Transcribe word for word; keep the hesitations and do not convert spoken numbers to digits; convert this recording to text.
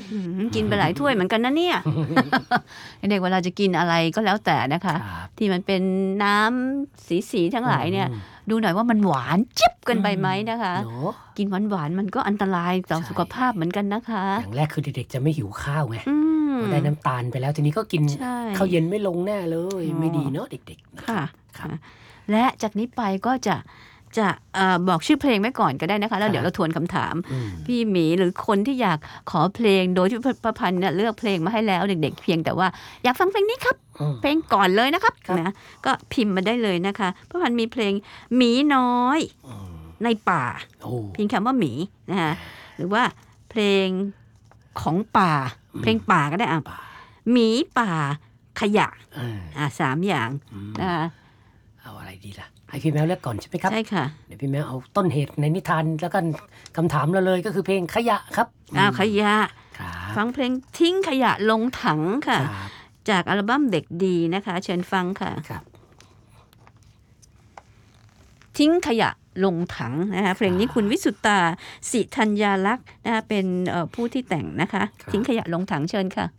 กินไปหลายถ้วยเหมือนกันนะเนี่ย เด็กเวลาจะกินอะไรก็แล้วแต่นะคะที่มันเป็นน้ำสีๆทั้งหลายเนี่ยดูหน่อยว่ามันหวานจิ๊บเกินไปไหมนะคะกินหวานๆมันก็อันตรายต่อสุขภาพเหมือนกันนะคะอย่างแรกคือเด็กๆจะไม่หิวข้าวไงได้น้ำตาลไปแล้วทีนี้ก็กินข้าวเย็นไม่ลงแน่เลยไม่ดีเนาะเด็กๆค่ะและจากนี้ไปก็จะจะเอ่อบอกชื่อเพลงไว้ก่อนก็ได้นะคะแล้วเดี๋ยวเราทวนคำถามพี่หมีหรือคนที่อยากขอเพลงโดยที่ประพันธ์เนี่ยเลือกเพลงมาให้แล้วเด็กๆเพียงแต่ว่าอยากฟังเพลงนี้ครับเพลงก่อนเลยนะครับนะก็พิมพ์มาได้เลยนะคะประพันธ์มีเพลงหมีน้อยในป่าเพียงคำว่าหมีนะคะหรือว่าเพลงของป่าเพลงป่าก็ได้อ่ะหมีป่าขยะอ่าสามอย่างนะคะเอาอะไรดีล่ะให้พี่แมวเลือกก่อนใช่ไหมครับใช่ค่ะเดี๋ยวพี่แมวเอาต้นเหตุในนิทานแล้วกันคำถามเราเลยก็คือเพลงขยะครับอ้าวขยะฟังเพลงทิ้งขยะลงถังค่ะจากอัลบั้มเด็กดีนะคะเชิญฟังค่ะทิ้งขยะลงถังนะคะเพลงนี้คุณวิสุตตาสิธัญญาลักษณ์นะคะเป็นผู้ที่แต่งนะคะทิ้งขยะลงถังเชิญค่ะ